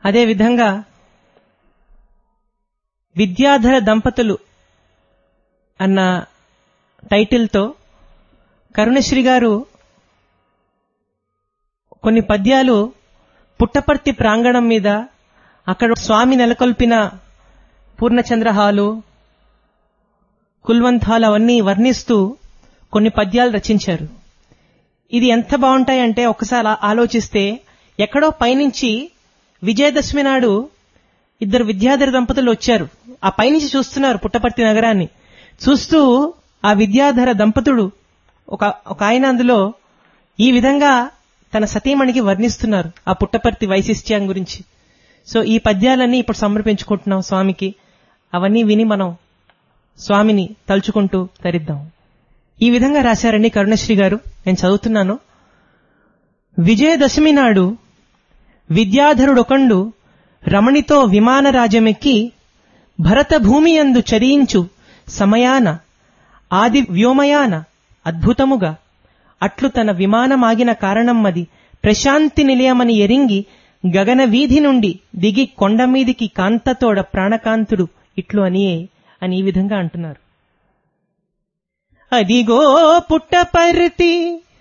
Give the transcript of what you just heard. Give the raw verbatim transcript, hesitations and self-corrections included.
అదేవిధంగా విద్యాధర దంపతులు అన్న టైటిల్తో కరుణశ్రీ గారు కొన్ని పద్యాలు పుట్టపర్తి ప్రాంగణం మీద అక్కడ స్వామి నెలకొల్పిన పూర్ణచంద్రహాలు, కుల్వంత్ హాల్ అవన్నీ వర్ణిస్తూ కొన్ని పద్యాలు రచించారు. ఇది ఎంత బాగుంటాయంటే ఒకసారి ఆలోచిస్తే, ఎక్కడో పైనుంచి విజయదశమి నాడు ఇద్దరు విద్యాధర దంపతులు వచ్చారు. ఆ పైనుంచి చూస్తున్నారు పుట్టపర్తి నగరాన్ని. చూస్తూ ఆ విద్యాధర దంపతుడు ఒక ఒక ఆయన అందులో ఈ విధంగా తన సతీమణికి వర్ణిస్తున్నారు ఆ పుట్టపర్తి వైశిష్ట్యం గురించి. సో ఈ పద్యాలన్నీ ఇప్పుడు సమర్పించుకుంటున్నాం స్వామికి. అవన్నీ విని మనం స్వామిని తలుచుకుంటూ తరిద్దాం. ఈ విధంగా రాశారండి కరుణశ్రీ గారు. నేను చదువుతున్నాను. విజయదశమి నాడు విద్యాధరుడొకండు రమణితో విమానరాజమెక్కి భరత భూమియందు చరించు సమయాన ఆది వ్యోమయాన అద్భుతముగా అట్లు తన విమానమాగిన కారణమది ప్రశాంతి నిలయమని ఎరింగి గగన వీధి నుండి దిగి కొండమీదికి కాంతతోడ ప్రాణకాంతుడు ఇట్లు అనియే అని ఈ విధంగా అంటున్నారు. అదిగో పుట్టపర్తి